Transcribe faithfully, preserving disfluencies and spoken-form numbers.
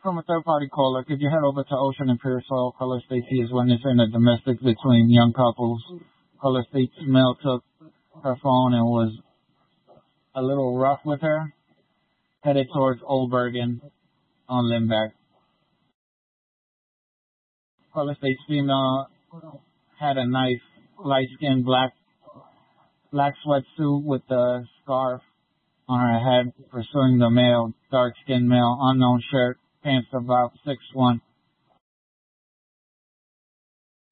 From a third-party caller, could you head over to Ocean and Pure Soil? Caller Stacy is witnessing a domestic between young couples. Caller Stacy's male took her phone and was a little rough with her, headed towards Old Bergen on Lindbergh. Caller State's female had a nice, light-skinned black black sweatsuit with a scarf on her head, pursuing the male, dark-skinned male, unknown shirt, pants about six one,